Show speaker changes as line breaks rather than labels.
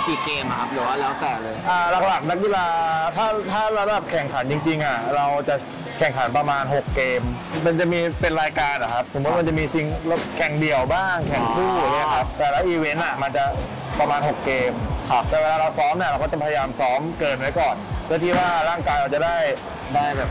กี่เกมครับหรือว่าแล้วแต่เลย
หลักๆนักกีฬาถ้าระดับแข่งขันจริงๆเราจะแข่งขันประมาณ6เกมมันจะมีเป็นรายการครับสมมติมันจะมีซิงแข่งเดี่ยวบ้างแข่งคู่เนี่ยครับแต่ละอีเวนต์มันจะประมาณ6เกมแต่เวลาเราซ้อมเนี่ยเราก็จะพยายามซ้อมเกินไว้ก่อนเพื่อที่ว่าร่างกายเราจะได้
แบบ